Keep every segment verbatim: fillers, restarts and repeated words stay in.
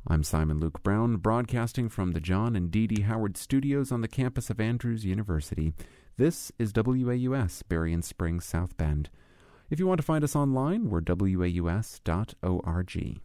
I'm Simon Luke Brown, broadcasting from the John and Dee Dee Howard Studios on the campus of Andrews University. This is W A U S, Berrien Springs, South Bend. If you want to find us online, we're W A U S dot org.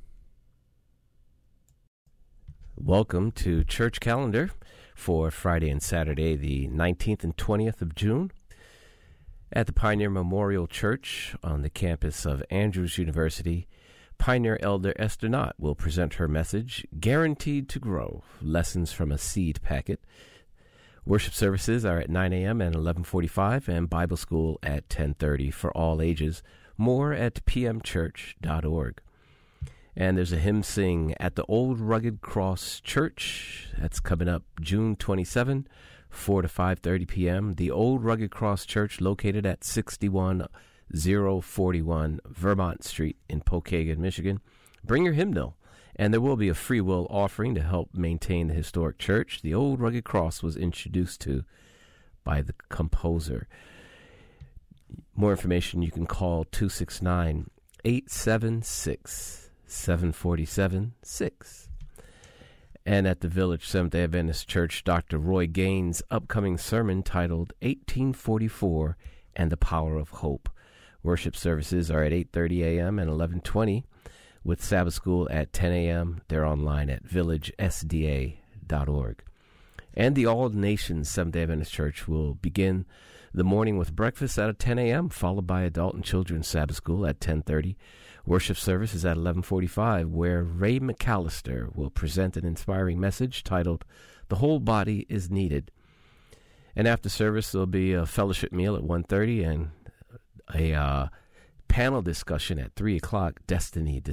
Welcome to Church Calendar for Friday and Saturday, the nineteenth and twentieth of June. At the Pioneer Memorial Church on the campus of Andrews University, Pioneer Elder Esther Knott will present her message, Guaranteed to Grow, Lessons from a Seed Packet. Worship services are at nine a.m. and eleven forty-five, and Bible school at ten thirty for all ages. More at p m church dot org. And there's a hymn sing at the Old Rugged Cross Church. That's coming up June twenty-seventh, four to five thirty p.m. The Old Rugged Cross Church, located at sixty-one oh forty-one Vermont Street in Pokagon, Michigan. Bring your hymnal, and there will be a free will offering to help maintain the historic church the Old Rugged Cross was introduced to by the composer. More information, you can call two six nine, eight seven six, seven four seven six. And at the Village Seventh-day Adventist Church, Doctor Roy Gaines' upcoming sermon titled eighteen forty-four and the Power of Hope. Worship services are at eight thirty a.m. and eleven twenty, with Sabbath school at ten a.m. They're online at village s d a dot org. And the All Nations Seventh-day Adventist Church will begin the morning with breakfast at ten a.m., followed by adult and children's Sabbath school at ten thirty. Worship service is at eleven forty-five, where Ray McAllister will present an inspiring message titled, The Whole Body is Needed. And after service, there'll be a fellowship meal at one thirty and a uh, panel discussion at three o'clock, Destiny